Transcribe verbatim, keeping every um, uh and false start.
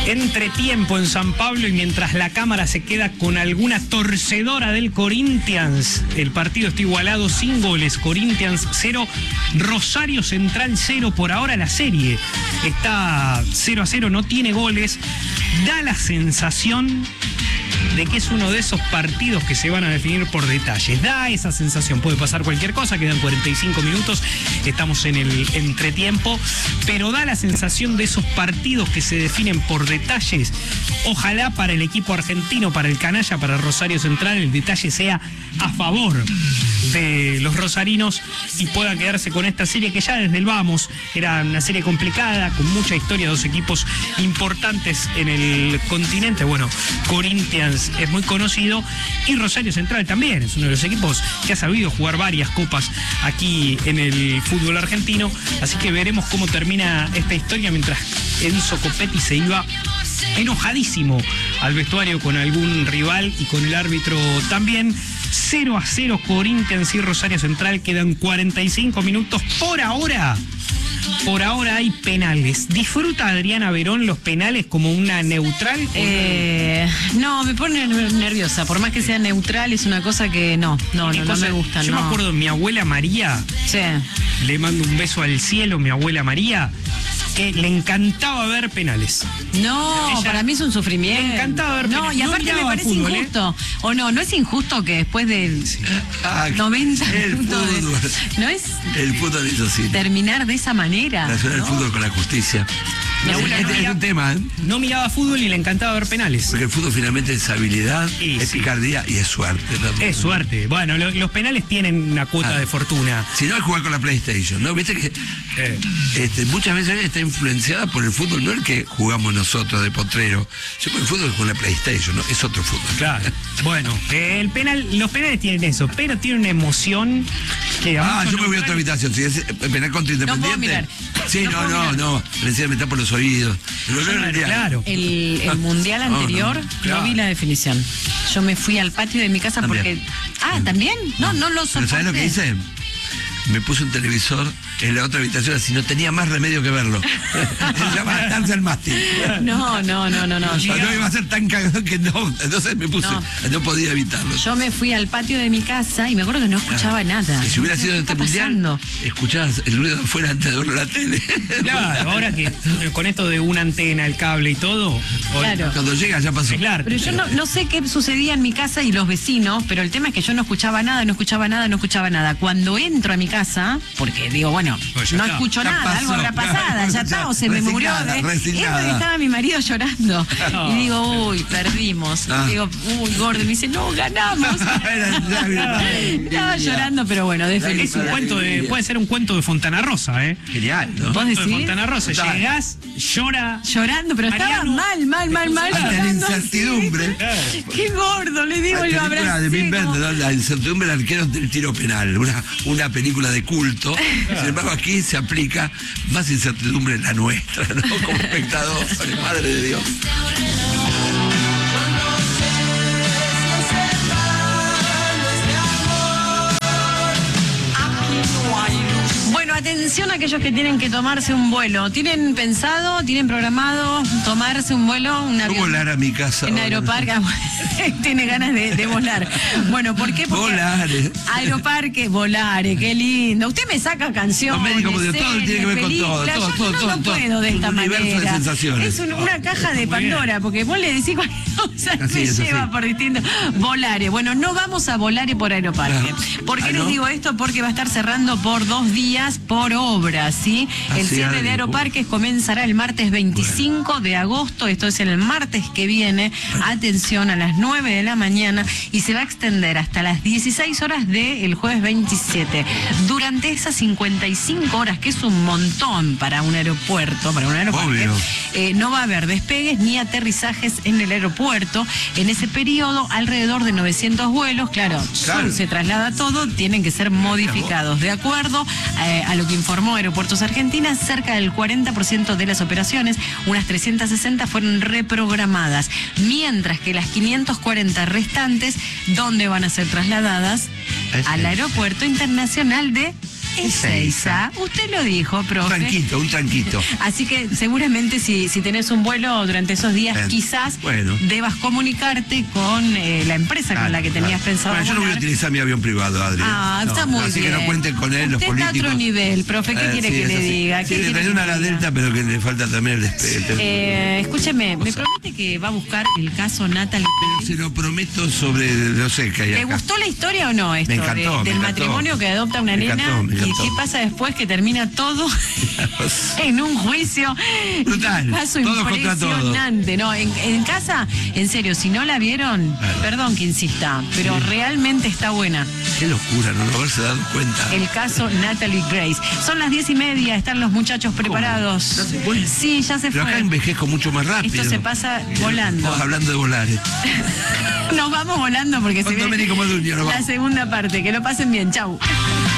Entretiempo en San Pablo, y mientras la cámara se queda con alguna torcedora del Corinthians, el partido está igualado sin goles. Corinthians cero, Rosario Central cero. Por ahora la serie está cero a cero, no tiene goles. Da la sensación de que es uno de esos partidos que se van a definir por detalles. Da esa sensación, puede pasar cualquier cosa, quedan cuarenta y cinco minutos, estamos en el entretiempo, pero da la sensación de esos partidos que se definen por detalles. Ojalá para el equipo argentino, para el canalla, para Rosario Central, el detalle sea a favor de los rosarinos y pueda quedarse con esta serie que ya desde el vamos era una serie complicada, con mucha historia, dos equipos importantes en el continente. Bueno, Corinthians es muy conocido y Rosario Central también es uno de los equipos que ha sabido jugar varias copas aquí en el fútbol argentino, así que veremos cómo termina esta historia, mientras Enzo Copetti se iba enojadísimo al vestuario con algún rival y con el árbitro también. Cero a cero Corinthians y Rosario Central, quedan cuarenta y cinco minutos. Por ahora, por ahora hay penales. ¿Disfruta Adriana Verón los penales como una neutral? Eh, no, me pone nerviosa. Por más que sea neutral, es una cosa que no, no, no, no me gusta. Yo no. me acuerdo de mi abuela María. Sí. Le mando un beso al cielo, mi abuela María, que le encantaba ver penales. No, Ella, para mí es un sufrimiento. Le encantaba ver penales. No, y aparte no me parece fútbol, injusto. ¿eh? O no, no es injusto que después de sí. ah, noventa el minutos fútbol. De, no es el fútbol es así. Terminar de esa manera. Relacionar ¿no? el fútbol con la justicia. Mi es, abuela es, no es miraba, un tema, ¿eh? No miraba fútbol y le encantaba ver penales. Porque el fútbol finalmente es habilidad, y, es sí. picardía y es suerte también. Es suerte. Bueno, lo, los penales tienen una cuota ah. de fortuna. Si no, es jugar con la PlayStation, ¿no? Viste que eh. este, muchas veces está influenciada por el fútbol, no el que jugamos nosotros de potrero, sino el fútbol con la PlayStation, ¿no? Es otro fútbol. Claro. Bueno, eh, el penal, los penales tienen eso, pero tiene una emoción que... Ah, yo me voy a otra habitación. Si es penal contra Independiente... No sí, no, no, no, no. Me está por los oídos. Pero claro, claro. El, el mundial anterior no, no, claro. no vi la definición. Yo me fui al patio de mi casa también. porque... Ah, ¿también? No, no lo soporté. ¿Sabes lo que hice? Me puse un televisor en la otra habitación, así no tenía más remedio que verlo. Se llama Danza al Mástil. No, no, no, no, no. Yo no iba a ser tan cagado que no. Entonces me puse, no. no podía evitarlo. Yo me fui al patio de mi casa y me acuerdo que no escuchaba claro. nada. Y si hubiera sido en este mundial, escuchabas el ruido de afuera antes de verlo en la tele. Claro, ahora que con esto de una antena, el cable y todo. Claro. Cuando llega ya pasó. Claro. Pero yo no, no sé qué sucedía en mi casa y los vecinos, pero el tema es que yo no escuchaba nada, no escuchaba nada, no escuchaba nada. Cuando entro a mi casa, porque digo, bueno, pues no está. escucho ya nada, pasó, algo habrá pasada, claro, ya está, o se me murió. ¿eh? Estaba mi marido llorando. No. Y digo, uy, perdimos. Ah. Digo, uy, gordo. Y me dice, no, ganamos. Estaba llorando, pero bueno, de feliz. Es un cuento de, puede ser un cuento de Fontana Rosa, ¿eh? Genial, ¿no? ¿Vos decís? De Fontana Rosa. Llegás, llora. Llorando, pero estaba Mariano, mal, mal, mal, mal. La incertidumbre. Sí. Qué gordo, le digo, y lo abracé. De Wim Wenders, ¿no? La incertidumbre del arquero del tiro penal. Una, una película de culto. Sin embargo, aquí se aplica más incertidumbre en la nuestra, ¿no? Como espectador, madre de Dios. Bueno, atención a aquellos que tienen que tomarse un vuelo. ¿Tienen pensado, tienen programado tomarse un vuelo? Un avión? Volar a mi casa. En Aeroparque. Tiene ganas de, de volar. Bueno, ¿por qué? Porque Volare. Aeroparque, Volare, qué lindo. Usted me saca canciones. No me diga, porque todo tiene que ver con todo. todo, Yo todo, no, todo, no todo, puedo de esta un manera. Universo de sensaciones. Es un, una caja de Pandora, porque vos le decís cualquier cosa y me lleva así. Por distintos. Volare. Bueno, no vamos a Volare por Aeroparque. Ah. ¿Por qué ah, les ¿no? digo esto? Porque va a estar cerrando por dos días por obra, ¿sí? El Así cierre de Aeroparques comenzará el martes veinticinco bueno. de agosto. Esto es el martes que viene. Bueno. Atención, a las nueve de la mañana. Y se va a extender hasta las dieciséis horas del jueves veintisiete. Durante esas cincuenta y cinco horas, que es un montón para un aeropuerto, para un aeroparque, eh, no va a haber despegues ni aterrizajes en el aeropuerto. En ese periodo, alrededor de novecientos vuelos, claro, claro. se traslada todo, tienen que ser modificados. De acuerdo eh, a lo que informó Aeropuertos Argentina, cerca del cuarenta por ciento de las operaciones, unas trescientas sesenta, fueron reprogramadas, mientras que las quinientas cuarenta restantes, ¿dónde van a ser trasladadas? Al Aeropuerto Internacional de Ezeiza. Usted lo dijo, Un profe. tranquito, un tranquito. Así que seguramente si, si tenés un vuelo durante esos días, Bien. quizás Bueno. debas comunicarte con eh, la empresa con la que tenías Claro. pensado Bueno, yo no voy a volar. utilizar mi avión privado, Adri. Ah, está muy así bien. que no cuenten con él, los Usted políticos. está a otro nivel, profe. ¿Qué Eh, quiere sí, que es le así. diga? Sí, ¿Qué le quiere traeré que una a le la diga? Delta, pero que le falta también el despegue. Eh, escúcheme, ¿me promete que va a buscar el caso Natalie? Pero se lo prometo sobre, no sé, qué hay ¿Le acá. gustó la historia o no esto? Me encantó, de- me del encantó. matrimonio que adopta una Me nena encantó, me y encantó. qué pasa después que termina todo en un juicio. Brutal, Un caso todos contra todos. impresionante. No, en, en casa, en serio, si no la vieron, Claro. perdón que insista, pero realmente está buena. Qué locura, no haberse dado cuenta. El caso Natalie Grace. Son las diez y media, están los muchachos preparados. ¿Ya se fue? Sí, ya se Pero fue. acá envejezco mucho más rápido. Esto se pasa volando. Vos hablando de volar. eh. Nos vamos volando porque Con se ve Domenico Modugno nos la vamos. segunda parte. Que lo pasen bien. Chau.